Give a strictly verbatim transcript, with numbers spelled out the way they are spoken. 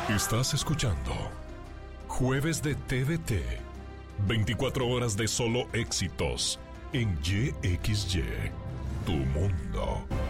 Estás escuchando Jueves de T V T. veinticuatro horas de solo éxitos en Y X Y, tu mundo.